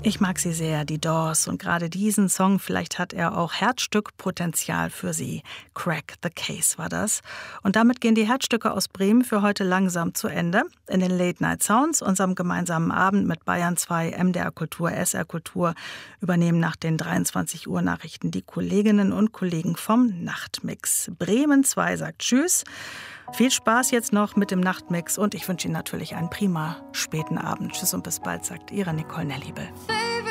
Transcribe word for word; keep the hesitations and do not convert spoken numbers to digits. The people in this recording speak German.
Ich mag sie sehr, die Doors, und gerade diesen Song, vielleicht hat er auch Herzstückpotenzial für sie. Crack the Case war das. Und damit gehen die Herzstücke aus Bremen für heute langsam zu Ende. In den Late Night Sounds, unserem gemeinsamen Abend mit Bayern zwei, M D R Kultur, S R Kultur, übernehmen nach den dreiundzwanzig Uhr Nachrichten die Kolleginnen und Kollegen vom Nachtmix. Bremen zwei sagt Tschüss. Viel Spaß jetzt noch mit dem Nachtmix und ich wünsche Ihnen natürlich einen prima späten Abend. Tschüss und bis bald, sagt Ihre Nicole Nelliebel.